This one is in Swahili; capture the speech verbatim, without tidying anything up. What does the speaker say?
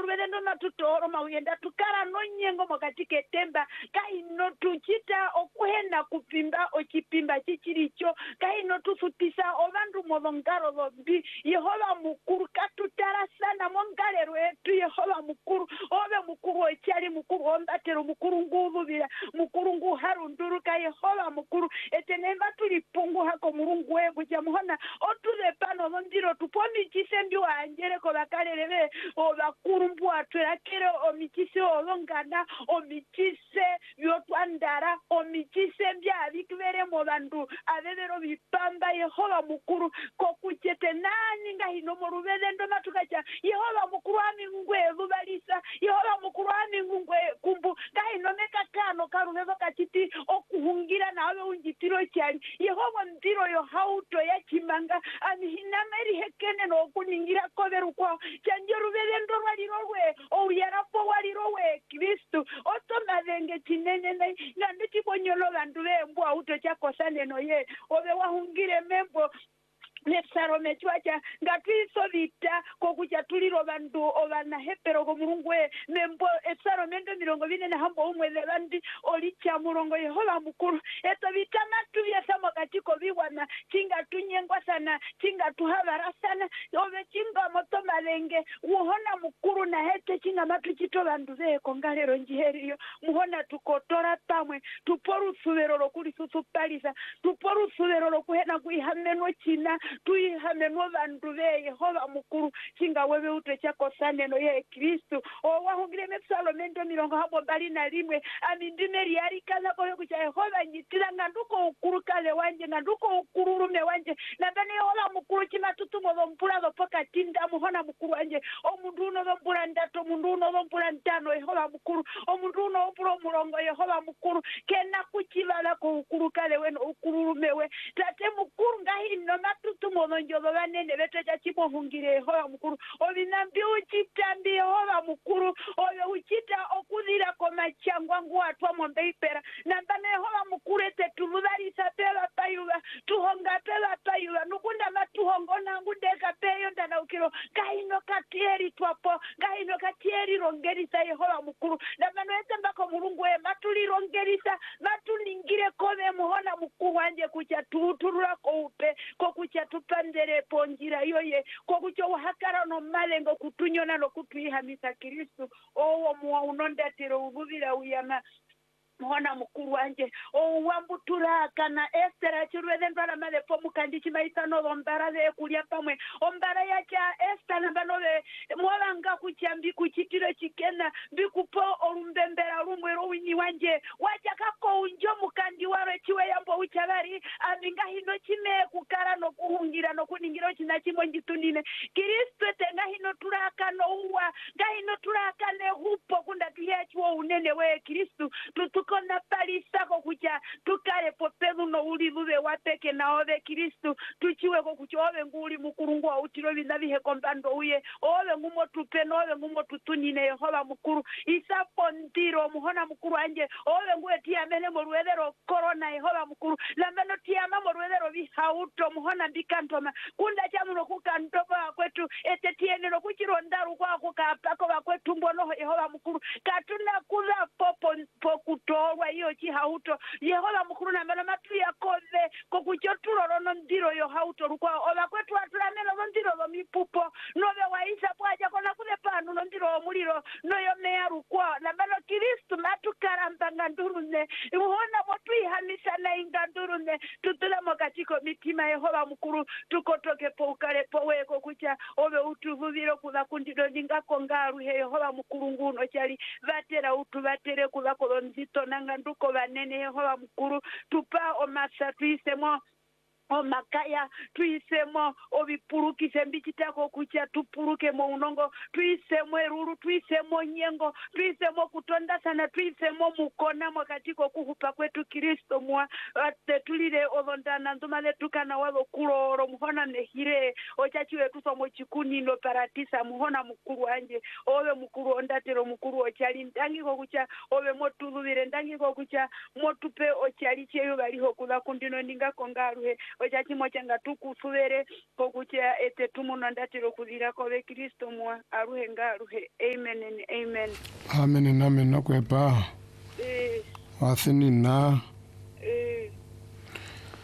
rwele ndo matutoro mauyenda tukara no nyengo mokatike temba kaino tuchita okuhena kupimba okipimba chichiricho kaino tufutisa obandu molongaro lombi Yehova mukuru katutara sana mongalero etu Yehova mukuru obe mukuru okyali mukuru ombatero mukuru ngububira mukuru ngu harunduruka Yehova mukuru etenemba tulipungu hako murungu webu jamuhona otuze pano londiro tupomi chisendi wanjere ko bakalelebe obakuru mbu atwelakere omichise olongana omichise byotwandara omichise mbya bikubere mu bandu abebero bipamba Yehova mukuru ko kuchete nani nga hino mu rubele ndo matukacha Yehova mukuru ami ngwe bubalisa Yehova mukuru ami ngwe kumbu nga hino meka kano karubezo kachiti okuhungira nawe unjitiro cyali Yehova ndiro yo hauto ya kimanga ami hinameri hekene no kuningira koberu kwa cyanje rubele ndo waliro we o yarapo waliro we Kristo otomavenge tinene na nditi bonyolo bandu bembo auto cyakosane no ye obe wahungire membo Nesaro mechwacha ngatiso vita kokucha tuliro bandu obana hepero ko murungwe membo esaro mendo mirongo bine na hambo umwe levandi olicha murongo Yehova mukuru eto vita matu ya samo katiko biwana chinga tunyengwa sana chinga tuhabara sana obe chinga moto malenge muhona mukuru na hete chinga matu chito bandu ze kongalero njiheriyo muhona tukotora pamwe tuporu subero lokuri susupalisa tuporu subero lokuhena kuihameno china tuihame no bandu be Yehova mukuru kinga wewe ute chako sane no ye Kristo o wahungire mepsalo mendo mirongo habo bali na limwe amindimeri yari kaza ko kucha Yehova nyitira nganduko ukuru kale wanje nganduko ukururume wanje nabane Yehova mukuru kima tutumo bompula bopoka tinda muhona mukuru wanje o mundu no bompula ndato mundu no bompula ntano Yehova mukuru o mundu no bompula murongo Yehova mukuru kena kuchibala ko ukuru kale weno ukururume we tate mukuru ngahi no matutu molonjo banene betacha chibohungire Yehova mukuru obinambi uchitambi Yehova mukuru oyo uchita okudira ko machangwa ngu atwa mombe ipera nambane Yehova mukuru ete tulubarisa pela payuba tuhonga pela payuba nukunda matuhongo nangu deka peyo ndana ukiro kaino katieri twapo kaino katieri rongerisa Yehova mukuru nambane ete mbako murungu e matuli rongerisa matulingire kome muhona mukuru wanje kucha tuturura ko upe ko kucha tupandere ponjira yoye ko kucho hakara no malengo kutunyona no kutuihamisa Kristo owo muwa unondatero ububira uyama mwana mukuru wanje o wambutura kana Esther chirwede ndala male pomu kandichi maitano lombara le kulia pamwe ombara yacha Esther nambanowe mwalanga kuchambi kuchitiro chikena bikupo olumbembera rumwe rowini wanje wacha kako unjo mukandi waro chiwe yambo uchabari aminga hino chime kukara no kuhungira no kuningiro china chimonji tunine Kristo tenga hino turaka no uwa ga hino turaka ne hupo kunda tuyachiwo unene we Kristo tutu kona palisa ko kucha tukale popelu no uli lube wapeke na ove Kristo tuchiwe ko kucha ove nguli mukurungu wa utiro bindabi he kombando uye ove ngumo tupeno ove ngumo tutunine Yehova mukuru isa pondiro muhona mukuru anje ove nguwe tia mene moruedero corona Yehova mukuru lambano tia mama moruedero bihauto muhona mbikantoma kunda chamuno kukantoba kwetu ete tiene no kuchirondaru kwa kukapako bakwetu mbono Yehova mukuru katuna kula popo pokuto wa hiyo chi hauto Yehova mukuru na mbana matu ya kove kokuchoturo no ndiro yo hauto rukwa oba kwetu atulamelo no ndiro lo mipupo nobe waisa pwaja kona kule panu no ndiro muliro no yo meya rukwa na mbano Kristo matu karamba ngandurune muhona motu ihamisa na ingandurune tutula mokatiko mitima Yehova mukuru tukotoke po ukale po weko kucha obe utuvuviro kula kundido ninga kongaru he Yehova mukuru nguno chali vatera utu vatere kula kolonzito nanga nduko banene Yehova mukuru tupa omasa tuisemo o makaya tuisemo obipuruki sembichitako kucha tupuruke mo unongo tuisemo eruru tuisemo nyengo tuisemo kutonda sana tuisemo mukona mwakatiko kuhupa kwetu Kristo mwa tulile olondana ndumale tukana walo kuloro muhona nehire ochachiwe tusomo chikuni no paratisa muhona mukuru anje owe mukuru ondatero mukuru ochali ndangi ko kucha owe motulubire ndangi ko kucha motupe ochali cheyo baliho kula kundino ninga kongaruhe ochachimo changa tukusuvere kokucha ete tumuno ndatiro kudhira kove Kristo mwa aruhe ngaruhe. Amen and amen. Amen and amen. Nakwepa. Eh. Wasini na